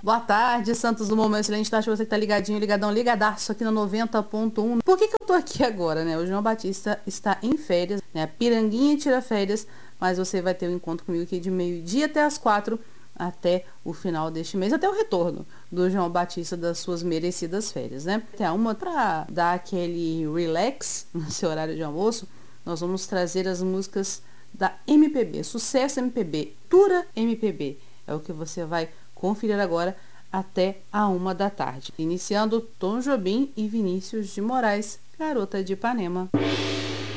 Boa tarde, Santos do Momento, excelente tarde, você que tá ligadinho, ligadão, ligadaço aqui no 90.1. Por que eu tô aqui agora, né? O João Batista está em férias, né? A Piranguinha tira férias, mas você vai ter um encontro comigo aqui de meio-dia até as 4, até o final deste mês, até o retorno do João Batista das suas merecidas férias, né? Até uma pra dar aquele relax no seu horário de almoço, nós vamos trazer as músicas da MPB, sucesso MPB, pura MPB. É o que você vai conferir agora até a 1 da tarde. Iniciando Tom Jobim e Vinícius de Moraes, Garota de Ipanema.